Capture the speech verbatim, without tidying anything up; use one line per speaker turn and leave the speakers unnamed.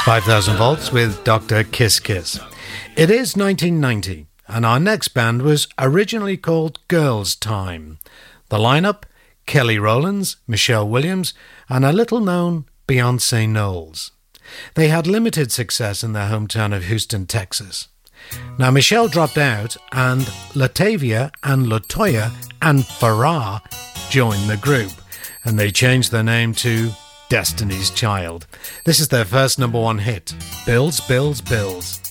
five thousand Volts with Doctor Kiss Kiss. It is nineteen ninety, and our next band was originally called Girls' Time. The lineup: Kelly Rowlands, Michelle Williams, and a little-known Beyonce Knowles. They had limited success in their hometown of Houston, Texas. Now, Michelle dropped out, and Latavia and Latoya and Farrah joined the group, and they changed their name to Destiny's Child. This is their first number one hit, Bills, Bills, Bills.